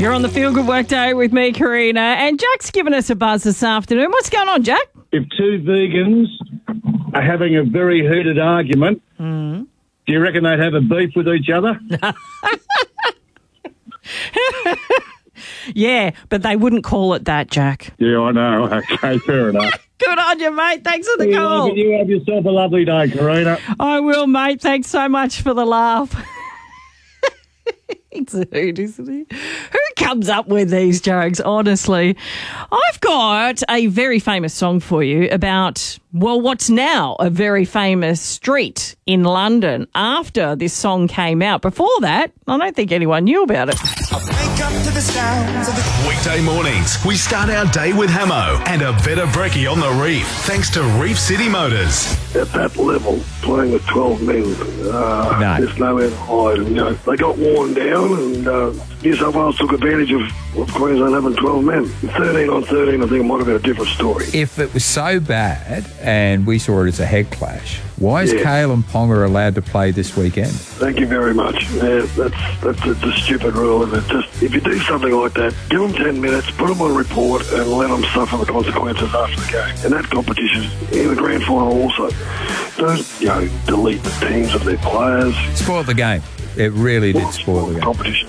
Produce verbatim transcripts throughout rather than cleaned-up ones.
You're on the Feel Good Workday with me, Karina, and Jack's given us a buzz this afternoon. What's going on, Jack? If two vegans are having a very heated argument, mm. do you reckon they'd have a beef with each other? Yeah, but they wouldn't call it that, Jack. Yeah, I know. Okay, fair enough. Good on you, mate. Thanks for the you call. Like you have yourself a lovely day, Karina. I will, mate. Thanks so much for the laugh. He's a hoot, isn't he? Who comes up with these jokes, honestly? I've got a very famous song for you about, well, what's now a very famous street in London after this song came out. Before that, I don't think anyone knew about it. Up to the sounds of the weekday mornings, we start our day with Hamo and a better brekkie on the reef, thanks to Reef City Motors. At that level, playing with twelve men, uh, no. there's nowhere to hide. You know, they got worn down, and uh, New South Wales took advantage of, of Queensland having twelve men. thirteen on thirteen, I think it might have been a different story. If it was so bad and we saw it as a head clash, why is yeah. Kale and Ponga allowed to play this weekend? Thank you very much. Yeah, that's that's a, a stupid rule, isn't it? Just if you do something like that, give them ten minutes, put them on report, and let them suffer the consequences after the game. And that competition in the grand final also. Don't you know delete the teams of their players. Spoiled the game. It really did spoil the game. Competition.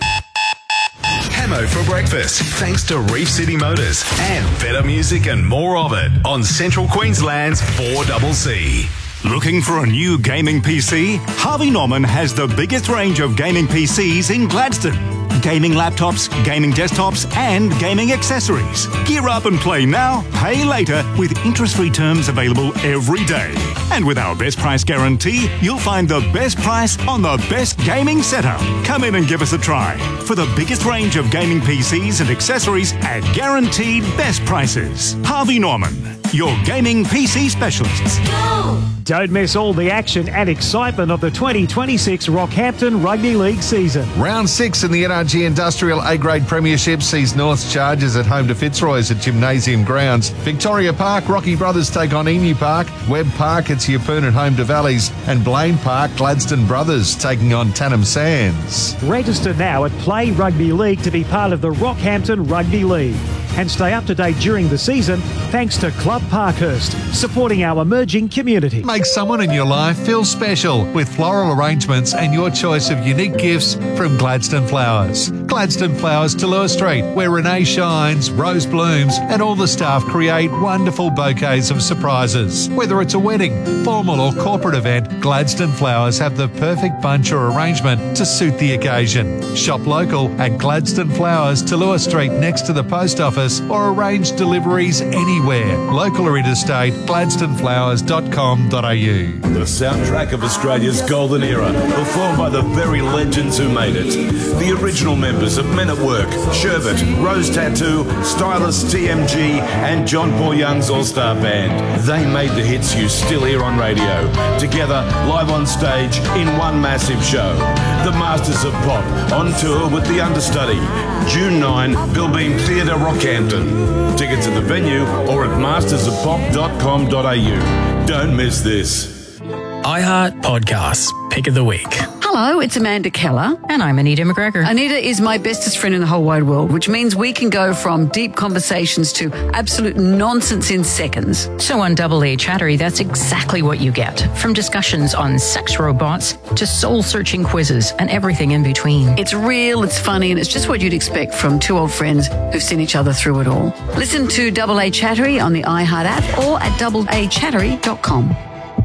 Hamo for breakfast, thanks to Reef City Motors and better music and more of it on Central Queensland's four C C. Looking for a new gaming P C? Harvey Norman has the biggest range of gaming P Cs in Gladstone. Gaming laptops, gaming desktops, and gaming accessories. Gear up and play now, pay later with interest-free terms available every day. And with our best price guarantee, you'll find the best price on the best gaming setup. Come in and give us a try for the biggest range of gaming P Cs and accessories at guaranteed best prices. Harvey Norman, your gaming P C specialists. Don't miss all the action and excitement of the twenty twenty-six Rockhampton Rugby League season. Round six in the N R G Industrial A-Grade Premiership sees North's Chargers at home to Fitzroy's at Gymnasium Grounds. Victoria Park, Rocky Brothers take on Emu Park. Webb Park, it's Yeppoon at home to Valleys. And Blaine Park, Gladstone Brothers taking on Tannum Sands. Register now at Play Rugby League to be part of the Rockhampton Rugby League. And stay up to date during the season thanks to Club Parkhurst, supporting our emerging community. Make someone in your life feel special with floral arrangements and your choice of unique gifts from Gladstone Flowers. Gladstone Flowers to Lewis Street, where Renee shines, Rose blooms, and all the staff create wonderful bouquets of surprises. Whether it's a wedding, formal or corporate event, Gladstone Flowers have the perfect bunch or arrangement to suit the occasion. Shop local at Gladstone Flowers to Lewis Street next to the post office, or arrange deliveries anywhere. Local or interstate, gladstone flowers dot com dot a u. The soundtrack of Australia's golden era, performed by the very legends who made it. The original members of Men at Work, Sherbet, Rose Tattoo, Stylist T M G, and John Paul Young's All-Star Band. They made the hits you still hear on radio. Together, live on stage, in one massive show. The Masters of Pop, on tour with the understudy. June ninth, Bilbeam Theatre, Rockhampton. Tickets at the venue or at masters of pop dot com dot a u. Don't miss this. iHeart Podcasts, Pick of the Week. Hello, it's Amanda Keller. And I'm Anita McGregor. Anita is my bestest friend in the whole wide world, which means we can go from deep conversations to absolute nonsense in seconds. So on Double A Chattery, that's exactly what you get. From discussions on sex robots to soul-searching quizzes and everything in between. It's real, it's funny, and it's just what you'd expect from two old friends who've seen each other through it all. Listen to Double A Chattery on the iHeart app or at double a chattery dot com.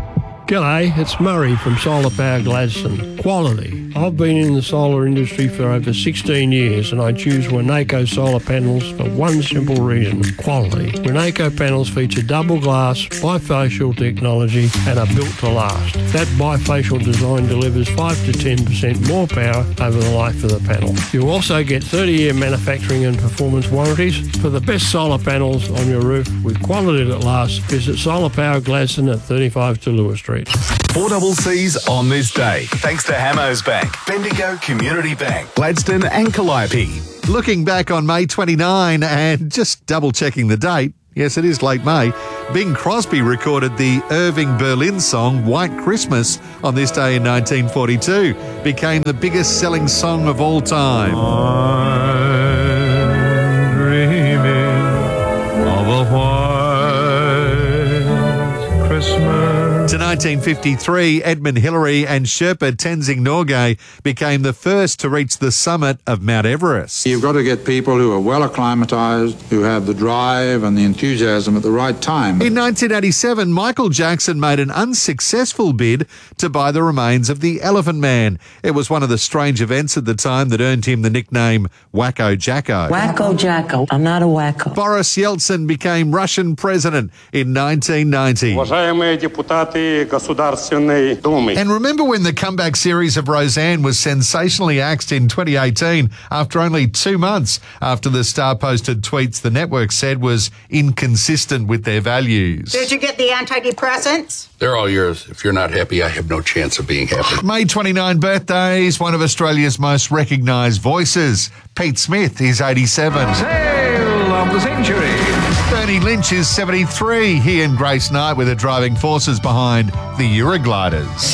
G'day, it's Murray from Solar Power Gladstone. Quality. I've been in the solar industry for over sixteen years and I choose Winnaco solar panels for one simple reason, quality. Winnaco panels feature double glass, bifacial technology and are built to last. That bifacial design delivers five to ten percent more power over the life of the panel. You also get thirty year manufacturing and performance warranties. For the best solar panels on your roof with quality that lasts, visit Solar Power Gladstone at thirty-five to Lewis Street. four C C's on this day, thanks to Hamos Bank, Bendigo Community Bank, Gladstone and Calliope. Looking back on May twenty-ninth and just double-checking the date, yes, it is late May, Bing Crosby recorded the Irving Berlin song White Christmas on this day in nineteen forty-two. Became the biggest selling song of all time. To nineteen fifty-three, Edmund Hillary and Sherpa Tenzing Norgay became the first to reach the summit of Mount Everest. You've got to get people who are well acclimatised, who have the drive and the enthusiasm at the right time. In nineteen eighty-seven, Michael Jackson made an unsuccessful bid to buy the remains of the Elephant Man. It was one of the strange events at the time that earned him the nickname Wacko Jacko. Wacko Jacko. I'm not a wacko. Boris Yeltsin became Russian president in nineteen ninety. And remember when the comeback series of Roseanne was sensationally axed in twenty eighteen after only two months after the star posted tweets the network said was inconsistent with their values. Did you get the antidepressants? They're all yours. If you're not happy, I have no chance of being happy. May twenty-ninth birthdays, one of Australia's most recognised voices, Pete Smith, is eighty-seven. Tale of the century. Bernie Lynch is seventy-three. He and Grace Knight were the driving forces behind the Eurogliders.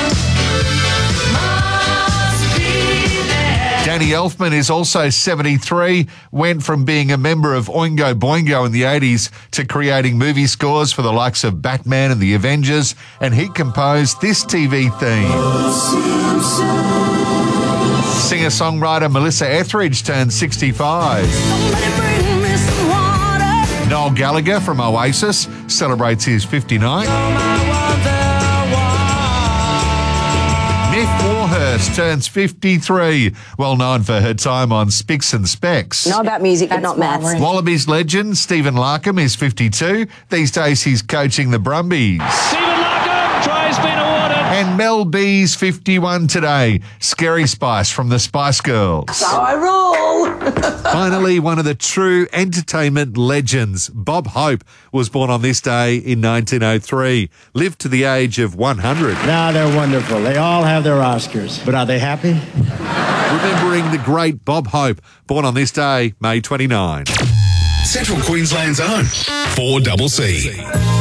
Danny Elfman is also seventy-three, went from being a member of Oingo Boingo in the eighties to creating movie scores for the likes of Batman and the Avengers, and he composed this T V theme. Singer-songwriter Melissa Etheridge turned sixty-five. Noel Gallagher from Oasis celebrates his fifty-ninth. Nick Warhurst turns fifty-three, well known for her time on Spicks and Specs. Know about music, but not maths. Wallabies legend Stephen Larkham is fifty-two. These days he's coaching the Brumbies. Stephen Larkham, try's been awarded. And Mel B's fifty-one today. Scary Spice from the Spice Girls. So I roll. Finally, one of the true entertainment legends, Bob Hope, was born on this day in nineteen oh three. Lived to the age of one hundred. Now they're wonderful. They all have their Oscars. But are they happy? Remembering the great Bob Hope, born on this day, May twenty-ninth. Central Queensland's own four C C.